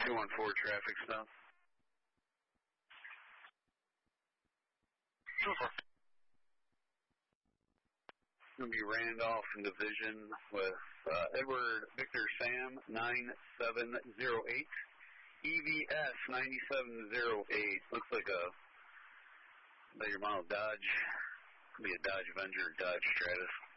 214 traffic stop. It's going to be Randolph and Division with Edward Victor Sam 9708. EVS 9708. Looks like your model Dodge. Could be a Dodge Avenger or Dodge Stratus.